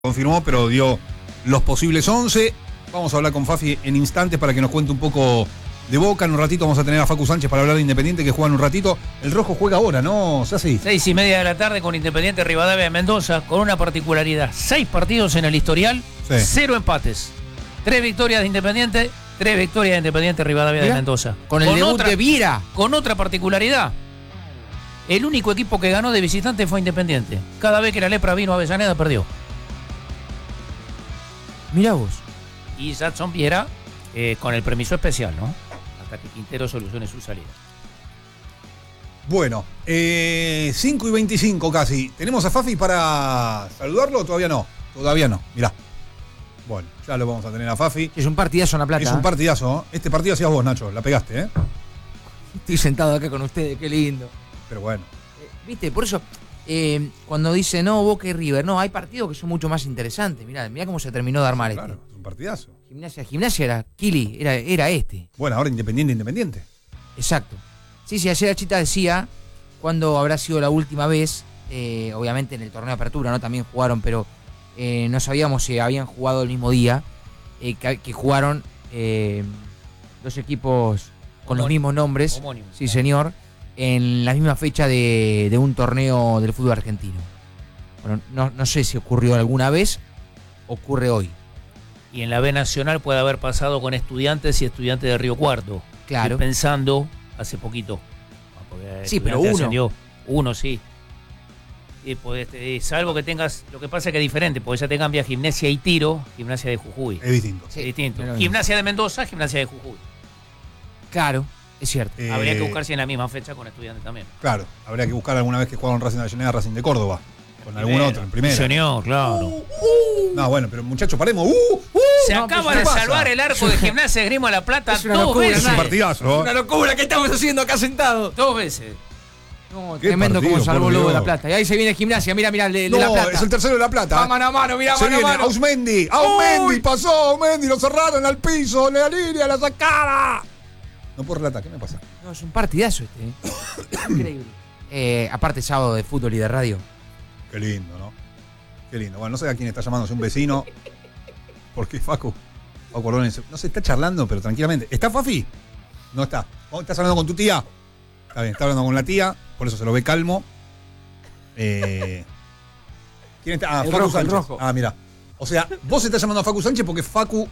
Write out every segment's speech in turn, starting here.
confirmó, pero dio los posibles 11. Vamos a hablar con Fafi en instantes para que nos cuente un poco de Boca. En un ratito vamos a tener a Facu Sánchez para hablar de Independiente, que juega en un ratito. El Rojo juega ahora, ¿no, Sassi? 6:30 de la tarde con Independiente Rivadavia de Mendoza, con una particularidad: 6 partidos en el historial, Sí. 0 empates, 3 victorias de Independiente, 3 victorias de Independiente Rivadavia de Mendoza. Con el debut de Vira. Con otra particularidad: el único equipo que ganó de visitante fue Independiente. Cada vez que la Lepra vino a Avellaneda, perdió. Mirá vos. Y Jackson Piera con el permiso especial, ¿no? Hasta que Quintero solucione su salida. Bueno, 5:25 casi. ¿Tenemos a Fafi para saludarlo o todavía no? Todavía no, mirá. Bueno, ya lo vamos a tener a Fafi. Es un partidazo en La Plata. Es un partidazo, ¿no? Este partido hacías vos, Nacho, la pegaste, ¿eh? Estoy sentado acá con ustedes, qué lindo. Pero bueno. Viste, por eso, cuando dice no, Boca y River, no, hay partidos que son mucho más interesantes. Mirá cómo se terminó de armar Claro, es un partidazo. Gimnasia era Kili, era este. Bueno, ahora Independiente. Exacto. Sí, ayer Chita decía cuándo habrá sido la última vez, obviamente en el torneo de apertura, ¿no? También jugaron, pero no sabíamos si habían jugado el mismo día, que jugaron dos equipos con los mismos nombres. Homónimo. Sí, señor. En la misma fecha de un torneo del fútbol argentino. Bueno, no sé si ocurrió alguna vez, ocurre hoy. Y en la B Nacional puede haber pasado con Estudiantes y Estudiantes de Río Cuarto. Claro. Estoy pensando hace poquito. Porque Sí, pero Estudiantes uno. ascendió. Uno, sí. Y pues, salvo que tengas, lo que pasa es que es diferente, porque ya te cambia Gimnasia y Tiro, Gimnasia de Jujuy. Es distinto. Sí, Es distinto. pero- Gimnasia de Mendoza, Gimnasia de Jujuy. Claro, es cierto. Habría que buscar si en la misma fecha con Estudiantes también. Claro, habría que buscar alguna vez que jugaron Racing de Avellaneda, Racing de Córdoba. Con algún otro, en primera. Señor, claro. No, bueno, pero muchachos, paremos. Se No, acaba pues, de ¿qué pasa? salvar el arco de Gimnasia de Grima de la Plata Es una dos locura, Es veces. un partidazo, ¿no? Una locura que estamos haciendo acá sentados. Dos veces. No, Qué tremendo partido, como salvó por Lobo de Dios. La Plata. Y ahí se viene Gimnasia, mira, el de La No, Plata. es el tercero de La Plata. Va mano a mano, mira, Se mano a viene mano. Ausmendi, pasó Ausmendi, lo cerraron al piso, en la línea, la sacada. No puedo relatar, ¿qué me pasa? No, es un partidazo este. Increíble. Aparte sábado de fútbol y de radio. Qué lindo, ¿no? Qué lindo. Bueno, no sé a quién está llamándose un vecino. Porque Facu Ordóñez, no se está charlando, pero tranquilamente. ¿Está Fafi? No está. ¿Estás hablando con tu tía? Está bien, está hablando con la tía, por eso se lo ve calmo. ¿Quién está? Ah, El Facu rojo, el Sánchez. rojo. Ah, mira. O sea, vos estás llamando a Facu Sánchez porque Fafi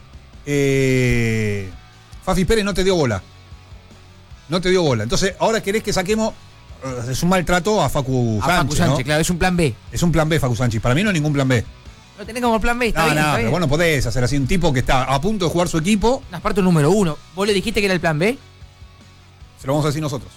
Pérez no te dio bola. No te dio bola. Entonces, ahora querés que saquemos. Es un maltrato a Facu A Sánchez. Facu Sánchez, ¿no? claro, es un plan B. Es un plan B, Facu Sánchez. Para mí no es ningún plan B. Lo tenés como plan B, está No, bien, está pero bien. vos no podés hacer así un tipo que está a punto de jugar su equipo. No, aparte el número 1. ¿Vos le dijiste que era el plan B? Se lo vamos a decir nosotros.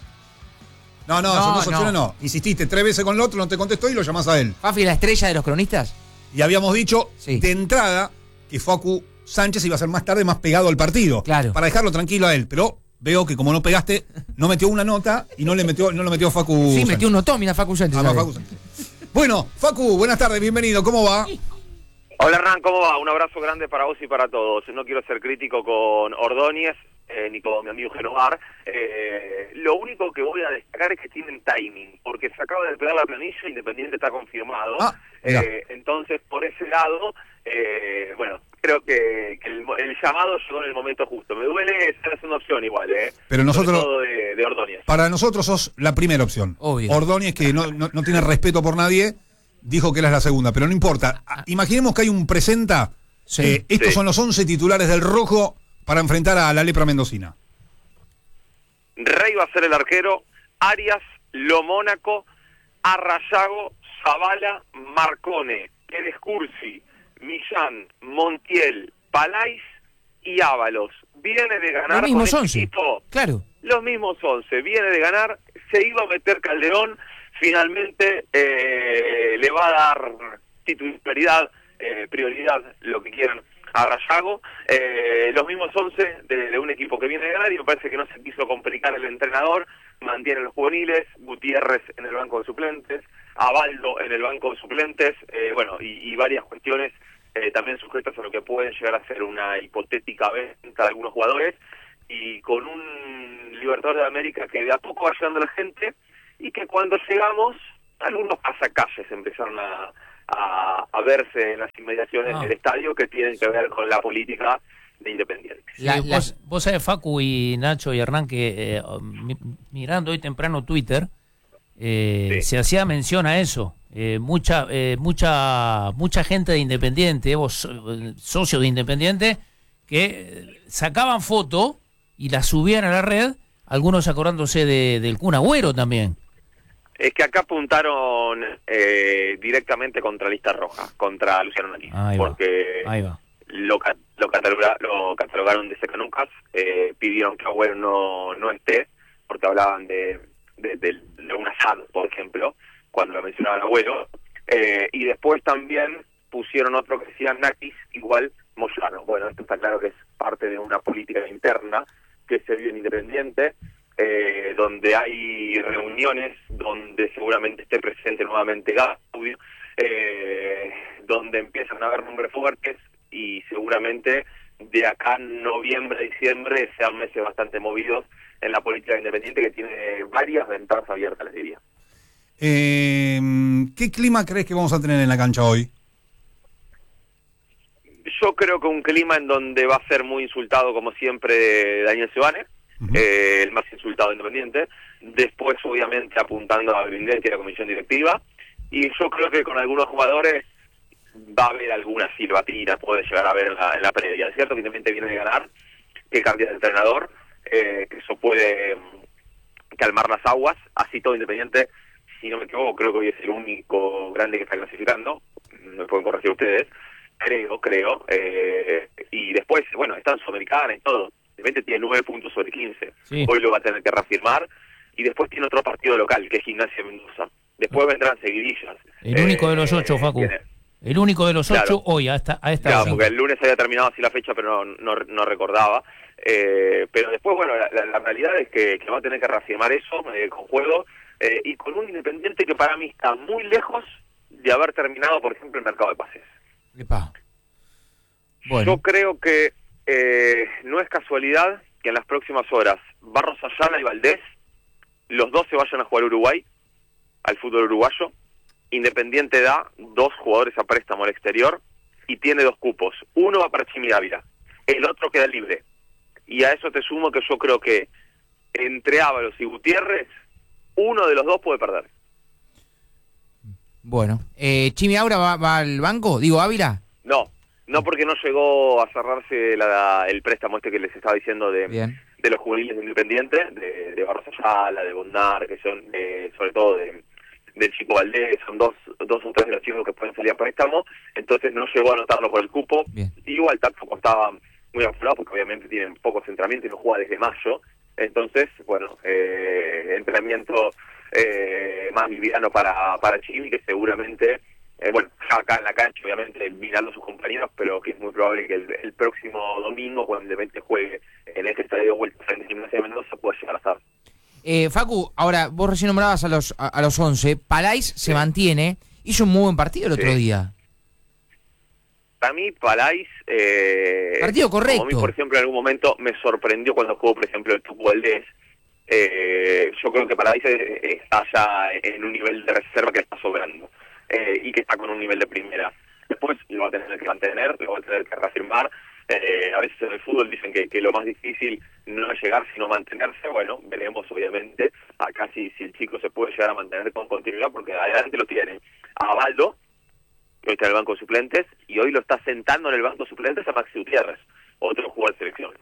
No, No, son dos no. opciones, no. Insististe 3 veces con el otro, no te contestó y lo llamás a él. Fafi, la estrella de los cronistas. Y habíamos dicho Sí. de entrada que Facu Sánchez iba a ser más tarde más pegado al partido. Claro. Para dejarlo tranquilo a él. Pero veo que como no pegaste, no metió una nota y no lo metió Facu Sí, Sánchez. metió un notón, mira Facu Sánchez. Ah, ¿sabes? Facu Sánchez. Bueno, Facu, buenas tardes, bienvenido. ¿Cómo va? Hola Hernán, ¿cómo va? Un abrazo grande para vos y para todos. No quiero ser crítico con Ordóñez ni con mi amigo Genovar. Lo único que voy a destacar es que tienen timing, porque se acaba de pegar la planilla, Independiente está confirmado. Mirá. Entonces, por ese lado, bueno, creo que el llamado llegó en el momento justo. Me duele ser una opción igual, Pero nosotros- sobre todo de Ordóñez. Para nosotros sos la primera opción. Obvio. Ordóñez, que no tiene respeto por nadie, dijo que él es la segunda, pero no importa. Imaginemos que hay un presenta. Sí. Estos Sí. son los 11 titulares del Rojo para enfrentar a la Lepra Mendocina. Rey va a ser el arquero, Arias, Lomónaco, Arrayago, Zavala, Marcone, Pérez Cursi, Millán, Montiel, Palais y Ábalos. Viene de ganar Los mismos con 11. equipo, Claro. los mismos 11. Viene de ganar, se iba a meter Calderón, finalmente le va a dar titularidad, prioridad, lo que quieran, a Rayago. Los mismos 11 de un equipo que viene de ganar, y me parece que no se quiso complicar el entrenador. Mantiene los juveniles, Gutiérrez en el banco de suplentes, Abaldo en el banco de suplentes, bueno, y varias cuestiones también sujetas a lo que pueden llegar a ser una hipotética venta de algunos jugadores, y con un Libertadores de América que de a poco va llegando la gente, y que cuando llegamos, algunos pasacalles empezaron a a verse en las inmediaciones del estadio que tienen que ver con la política de Independiente. Sí, vos sabés, Facu y Nacho y Hernán, que mirando hoy temprano Twitter, se hacía mención a eso. Mucha gente de Independiente, vos socios de Independiente, que sacaban foto y la subían a la red, algunos acordándose del Kun Agüero también. Es que acá apuntaron directamente contra Lista Roja, contra Luciano Nani, porque Ahí va. Lo catalogaron de secanucas, pidieron que Agüero no esté, porque hablaban de un asado, por ejemplo, cuando lo mencionaban Agüero, y después también pusieron otro que decía Nakis, igual Moyano. Bueno, esto está claro que es parte de una política interna que se vive en Independiente, donde hay reuniones, donde seguramente esté presente nuevamente Gaudio, donde empiezan a haber nombres fuertes, y seguramente de acá noviembre, diciembre sean meses bastante movidos en la política independiente, que tiene varias ventanas abiertas, les diría. ¿Qué clima crees que vamos a tener en la cancha hoy? Yo creo que un clima en donde va a ser muy insultado, como siempre, Daniel Sebane, el más insultado de Independiente, después obviamente apuntando a Grindetti y a la comisión directiva, y yo creo que con algunos jugadores va a haber alguna silbatina, puede llegar a ver en la previa. Es cierto que Independiente viene de ganar, que cambia de entrenador, que eso puede calmar las aguas, así todo Independiente, si no me equivoco, creo que hoy es el único grande que está clasificando, me pueden corregir ustedes, creo, y después, bueno, está en Sudamericana y todo, Independiente tiene 9 puntos sobre 15, sí. Hoy lo va a tener que reafirmar, y después tiene otro partido local, que es Gimnasia Mendoza, después vendrán seguidillas. El único de los 8, Facu. El único de los 8 claro. Hoy, a esta claro, porque el lunes había terminado así la fecha, pero no recordaba. Pero después, bueno, la realidad es que va a tener que reafirmar eso con juego, y con un Independiente que para mí está muy lejos de haber terminado, por ejemplo, el mercado de pases. Epa. Bueno. Yo creo que no es casualidad que en las próximas horas Barros Ayala y Valdés, los dos se vayan a jugar a Uruguay, al fútbol uruguayo. Independiente da 2 jugadores a préstamo al exterior y tiene 2 cupos. Uno va para Chimi Ávila, el otro queda libre. Y a eso te sumo que yo creo que entre Ábalos y Gutiérrez, uno de los dos puede perder. Bueno, ¿Chimi Ávila va al banco? Digo, ¿Ávila? No porque no llegó a cerrarse el préstamo este que les estaba diciendo de los juveniles de Independiente, de Barros Ayala, de Bondar, que son sobre todo del Chico Valdés, son dos o tres de los chicos que pueden salir a préstamo, entonces no llegó a anotarlo por el cupo. Bien. Igual tampoco estaba muy apurado porque obviamente tienen pocos entrenamientos y no juega desde mayo, entonces bueno, entrenamiento más liviano para Chimi, que seguramente bueno, acá en la cancha obviamente mirando a sus compañeros, pero que es muy probable que el próximo domingo, cuando Independiente juegue en este estadio de vuelta frente a Gimnasia de Mendoza, pueda llegar a estar. Facu, ahora vos recién nombrabas a los 11. Palais se mantiene, hizo un muy buen partido el otro día. Para mí Palais partido correcto. A mí, por ejemplo, en algún momento me sorprendió cuando jugó, por ejemplo, el Tucu Valdés. Yo creo que Palais está ya en un nivel de reserva que le está sobrando, y que está con un nivel de primera. Después lo va a tener que mantener, lo va a tener que reafirmar. A veces en el fútbol dicen que lo más difícil no es llegar sino mantenerse. Bueno, veremos obviamente acá si el chico se puede llegar a mantener con continuidad, porque adelante lo tiene a Baldo, que hoy está en el banco de suplentes, y hoy lo está sentando en el banco de suplentes a Maxi Gutiérrez, otro jugador de selección.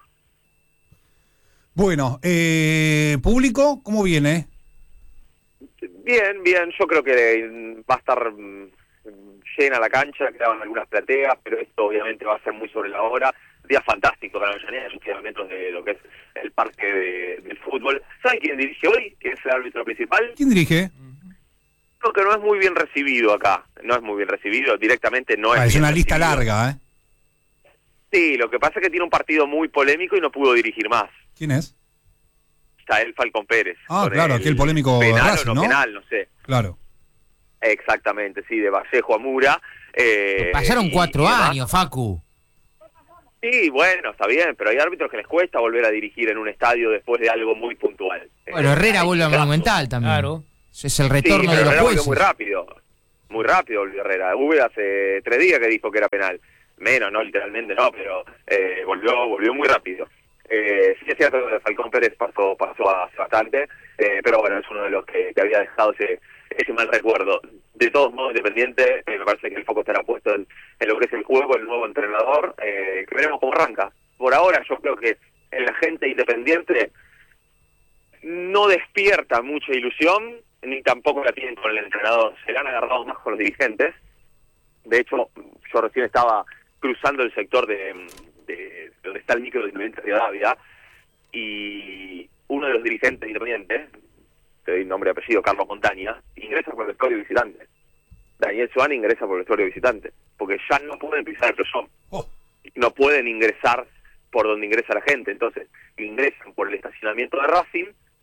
Bueno, ¿público cómo viene? Bien, yo creo que va a estar llena la cancha, quedaban algunas plateas, pero esto obviamente va a ser muy sobre la hora. Día fantástico para la Avellaneda, yo estoy a metros de lo que es el parque del fútbol. ¿Saben quién dirige hoy? ¿Quién es el árbitro principal? ¿Quién dirige? Creo que no es muy bien recibido acá, directamente no es. Es una lista recibido. larga, ¿eh? Sí, lo que pasa es que tiene un partido muy polémico y no pudo dirigir más. ¿Quién es? Está el Falcón Pérez. Claro, aquel polémico penal Racing, o ¿no? Penal, no sé. Claro. Exactamente, sí, de Vallejo a Mura. Pasaron 4 años, Facu. Sí, bueno, está bien, pero hay árbitros que les cuesta volver a dirigir en un estadio después de algo muy puntual. Bueno, Herrera vuelve a Monumental también. Claro. Es el retorno de los jueces. Muy rápido. muy rápido volvió Herrera. Hubo hace 3 días que dijo que era penal. Menos, no, literalmente no, pero volvió muy rápido. Sí es cierto que Falcón Pérez pasó hace bastante, pero bueno, es uno de los que había dejado ese mal recuerdo. De todos modos, Independiente, me parece que el foco estará puesto en lo que es el juego, el nuevo entrenador, que veremos cómo arranca. Por ahora yo creo que la gente Independiente no despierta mucha ilusión, ni tampoco la tienen con el entrenador. Se la han agarrado más con los dirigentes. De hecho, yo recién estaba cruzando el sector de donde está el micro de Independiente Rivadavia, y uno de los dirigentes Independientes, te doy nombre y apellido, Carlos Montaña, ingresa por el vestuario visitante. Daniel Suárez ingresa por el vestuario visitante, porque ya no pueden pisar el playón. No pueden ingresar por donde ingresa la gente, entonces ingresan por el estacionamiento de Racing,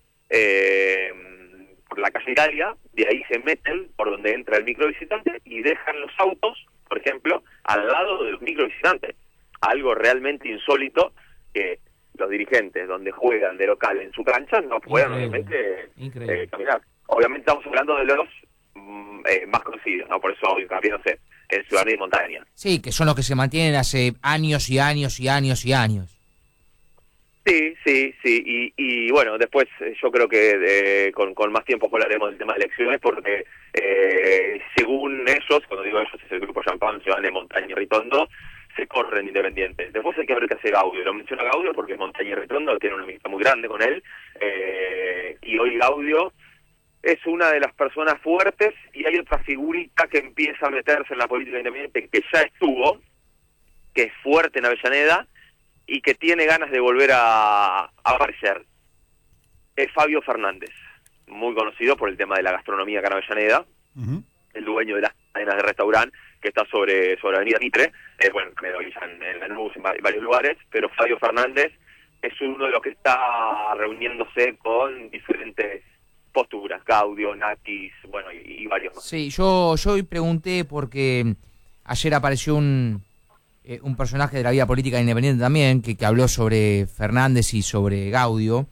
por la calle Italia, de ahí se meten por donde entra el micro visitante y dejan los autos, por ejemplo, al lado de los micro visitantes. Algo realmente insólito, que los dirigentes donde juegan de local en su cancha no puedan obviamente caminar. Obviamente estamos hablando de los más conocidos, ¿no? Por eso también, no sé, en Ciudad y Montaña. Sí, que son los que se mantienen hace años y años y años y años. Sí, y bueno, después yo creo que con más tiempo hablaremos del tema de elecciones, porque según ellos, cuando digo ellos es el grupo Champán, Ciudadana, Montaña y Ritondo, se corren Independientes. Después hay que ver qué hace Gaudio. Lo menciona Gaudio porque Montaña y Ritondo tiene una amistad muy grande con él, y hoy Gaudio es una de las personas fuertes, y hay otra figurita que empieza a meterse en la política independiente, que ya estuvo, que es fuerte en Avellaneda, y que tiene ganas de volver a aparecer. Es Fabio Fernández, muy conocido por el tema de la gastronomía acá en Avellaneda, el dueño de las cadenas de restaurante que está sobre Avenida Mitre, bueno, en Lanús, en varios lugares, pero Fabio Fernández es uno de los que está reuniéndose con diferentes posturas, Gaudio, Nakis, bueno, y varios más. Sí, yo hoy pregunté porque ayer apareció un personaje de la vida política independiente también, que habló sobre Fernández y sobre Gaudio.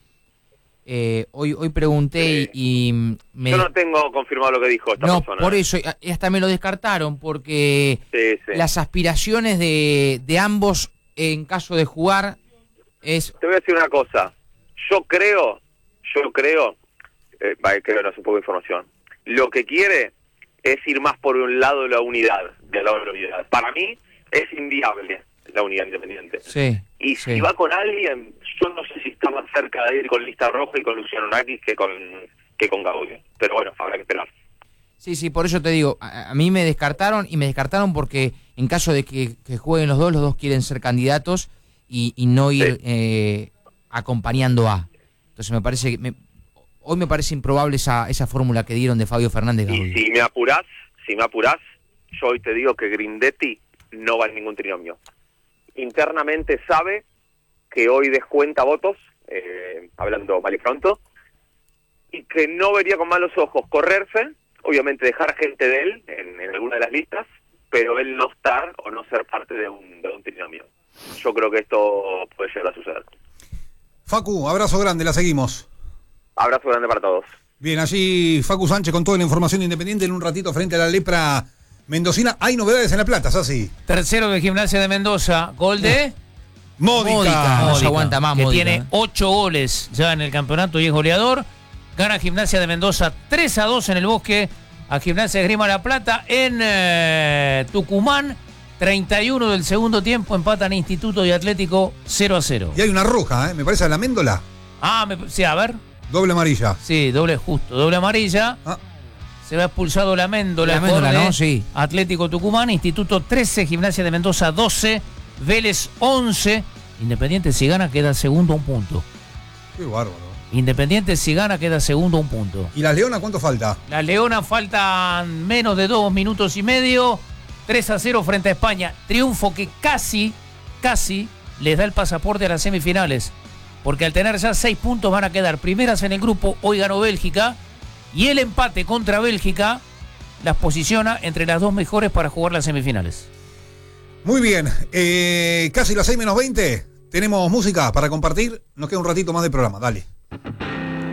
Hoy pregunté y yo no tengo confirmado lo que dijo esta persona. Por eso, y hasta me lo descartaron, porque las aspiraciones de ambos en caso de jugar es... Te voy a decir una cosa, yo creo, creo, no es un poco de información, lo que quiere es ir más por un lado de la unidad, Para mí es inviable la unidad independiente. Sí, y si va con alguien, yo no sé si está más cerca de ir con Lista Roja y con Luciano Nakis que con Gaudio. Pero bueno, habrá que esperar. Sí, por eso te digo, a mí me descartaron, y me descartaron porque en caso de que jueguen los dos quieren ser candidatos y no ir acompañando a. Entonces me parece hoy me parece improbable esa fórmula que dieron de Fabio Fernández Gaudio. Y si me apurás, yo hoy te digo que Grindetti no va en ningún trinomio. Internamente sabe que hoy descuenta votos, hablando mal y pronto, y que no vería con malos ojos correrse, obviamente dejar gente de él en alguna de las listas, pero él no estar o no ser parte de un trinomio. Yo creo que esto puede llegar a suceder. Facu, abrazo grande, la seguimos. Abrazo grande para todos. Bien, allí Facu Sánchez con toda la información Independiente en un ratito frente a la Lepra mendocina. Hay novedades en La Plata, Sassi. Tercero de Gimnasia de Mendoza, gol de... Módica. No se aguanta más, que Módica, tiene 8 goles ya en el campeonato y es goleador. Gana Gimnasia de Mendoza 3-2 en el Bosque a Gimnasia de Esgrima La Plata. En Tucumán, 31 del segundo tiempo, empatan Instituto y Atlético 0-0. Y hay una roja, me parece, a la Méndola. Sí, a ver. Doble amarilla. Sí, doble amarilla. Se va expulsado la Méndola, ¿no? Sí. Atlético Tucumán, Instituto 13, Gimnasia de Mendoza 12, Vélez 11. Independiente si gana queda segundo a un punto. Qué bárbaro. Independiente si gana queda segundo a un punto. ¿Y las Leonas cuánto falta? Las Leonas faltan menos de 2 minutos y medio. 3-0 frente a España. Triunfo que casi les da el pasaporte a las semifinales. Porque al tener ya 6 puntos van a quedar primeras en el grupo. Hoy ganó Bélgica. Y el empate contra Bélgica las posiciona entre las 2 mejores para jugar las semifinales. Muy bien. Casi las 6 menos 20. Tenemos música para compartir. Nos queda un ratito más de programa. Dale.